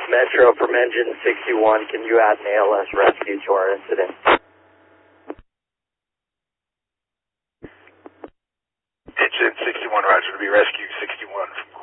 Metro from Engine 61, can you add an ALS rescue to our incident? Engine 61, roger, to be rescue 61 from